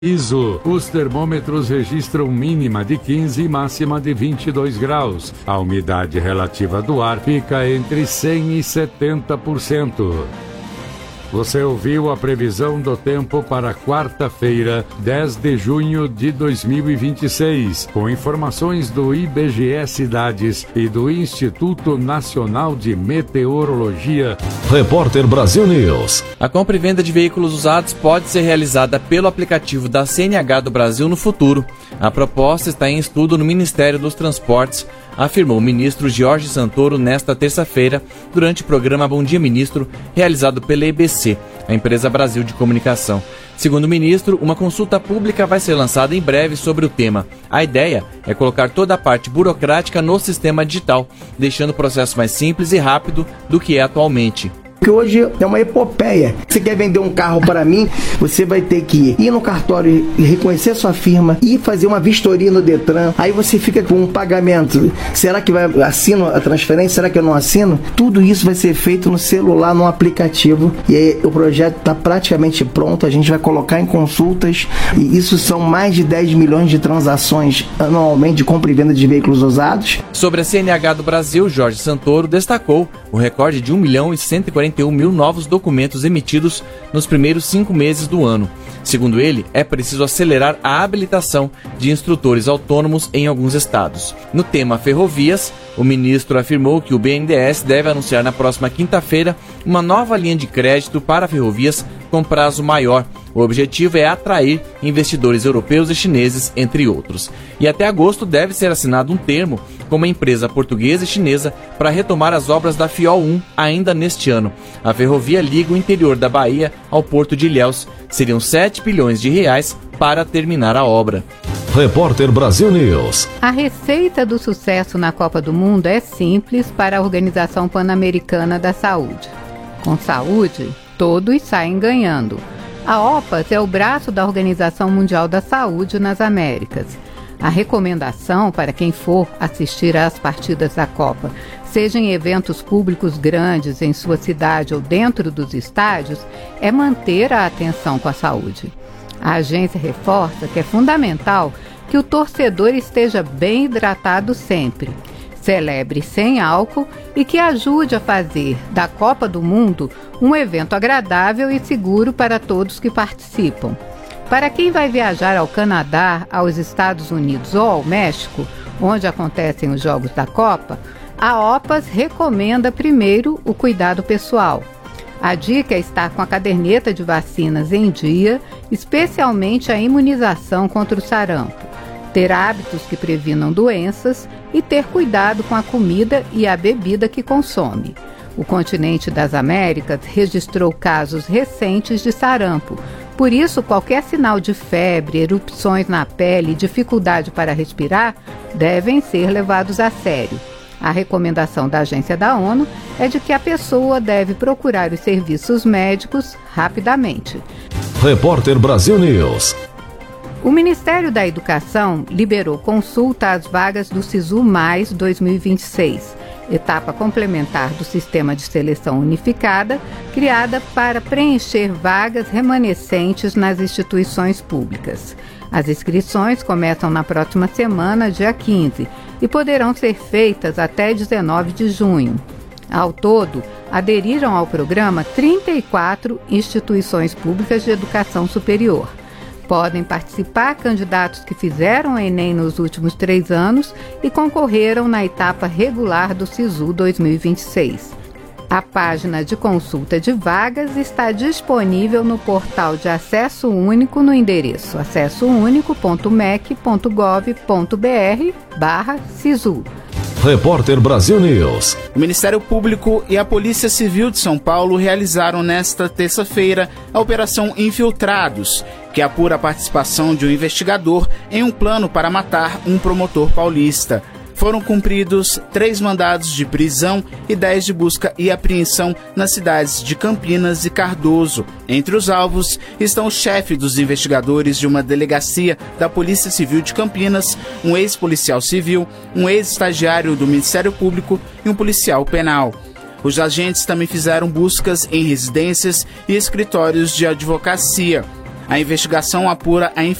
ISO. Os termômetros registram mínima de 15 e máxima de 22 graus. A umidade relativa do ar fica entre 100% e 70%. Você ouviu a previsão do tempo para quarta-feira, 10 de junho de 2026, com informações do IBGE Cidades e do Instituto Nacional de Meteorologia. Repórter Brasil News. A compra e venda de veículos usados pode ser realizada pelo aplicativo da CNH do Brasil no futuro. A proposta está em estudo no Ministério dos Transportes, afirmou o ministro Jorge Santoro nesta terça-feira, durante o programa Bom Dia Ministro, realizado pela EBC, a empresa Brasil de Comunicação. Segundo o ministro, uma consulta pública vai ser lançada em breve sobre o tema. A ideia é colocar toda a parte burocrática no sistema digital, deixando o processo mais simples e rápido do que é atualmente. Que hoje é uma epopeia. Você quer vender um carro para mim, você vai ter que ir no cartório e reconhecer sua firma e fazer uma vistoria no Detran. Aí você fica com um pagamento. Será que assino a transferência? Será que eu não assino? Tudo isso vai ser feito no celular, no aplicativo. E aí, o projeto está praticamente pronto. A gente vai colocar em consultas. E isso são mais de 10 milhões de transações anualmente de compra e venda de veículos usados. Sobre a CNH do Brasil, Jorge Santoro destacou o recorde de 1.141.000 novos documentos emitidos nos primeiros 5 meses do ano. Segundo ele, é preciso acelerar a habilitação de instrutores autônomos em alguns estados. No tema ferrovias, o ministro afirmou que o BNDES deve anunciar na próxima quinta-feira uma nova linha de crédito para ferrovias com prazo maior. O objetivo é atrair investidores europeus e chineses, entre outros. E até agosto deve ser assinado um termo com uma empresa portuguesa e chinesa para retomar as obras da FIOL 1 ainda neste ano. A ferrovia liga o interior da Bahia ao porto de Ilhéus. Seriam 7 bilhões de reais para terminar a obra. Repórter Brasil News. A receita do sucesso na Copa do Mundo é simples para a Organização Pan-Americana da Saúde. Com saúde, todos saem ganhando. A OPAS é o braço da Organização Mundial da Saúde nas Américas. A recomendação para quem for assistir às partidas da Copa, seja em eventos públicos grandes em sua cidade ou dentro dos estádios, é manter a atenção com a saúde. A agência reforça que é fundamental que o torcedor esteja bem hidratado sempre, celebre sem álcool e que ajude a fazer da Copa do Mundo um evento agradável e seguro para todos que participam. Para quem vai viajar ao Canadá, aos Estados Unidos ou ao México, onde acontecem os Jogos da Copa, a OPAS recomenda primeiro o cuidado pessoal. A dica é estar com a caderneta de vacinas em dia, especialmente a imunização contra o sarampo, ter hábitos que previnam doenças e ter cuidado com a comida e a bebida que consome. O continente das Américas registrou casos recentes de sarampo. Por isso, qualquer sinal de febre, erupções na pele e dificuldade para respirar devem ser levados a sério. A recomendação da Agência da ONU é de que a pessoa deve procurar os serviços médicos rapidamente. Repórter Brasil News. O Ministério da Educação liberou consulta às vagas do SISU Mais 2026, etapa complementar do Sistema de Seleção Unificada, criada para preencher vagas remanescentes nas instituições públicas. As inscrições começam na próxima semana, dia 15, e poderão ser feitas até 19 de junho. Ao todo, aderiram ao programa 34 instituições públicas de educação superior. Podem participar candidatos que fizeram o Enem nos últimos 3 anos e concorreram na etapa regular do SISU 2026. A página de consulta de vagas está disponível no portal de Acesso Único no endereço acessounico.mec.gov.br/SISU. Repórter Brasil News. O Ministério Público e a Polícia Civil de São Paulo realizaram nesta terça-feira a Operação Infiltrados, que apura a participação de um investigador em um plano para matar um promotor paulista. Foram cumpridos 3 mandados de prisão e 10 de busca e apreensão nas cidades de Campinas e Cardoso. Entre os alvos estão o chefe dos investigadores de uma delegacia da Polícia Civil de Campinas, um ex-policial civil, um ex-estagiário do Ministério Público e um policial penal. Os agentes também fizeram buscas em residências e escritórios de advocacia. A investigação apura a